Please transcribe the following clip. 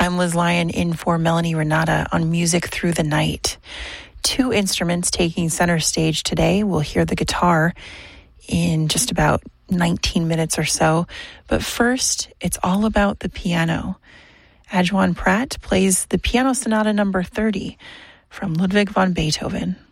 I'm Liz Lyon in for Melanie Renata on Music Through the Night. Two instruments taking center stage today. We'll hear the guitar in just about 19 minutes or so. But first, it's all about the piano. Adjuan Pratt plays the Piano Sonata number 30 from Ludwig van Beethoven.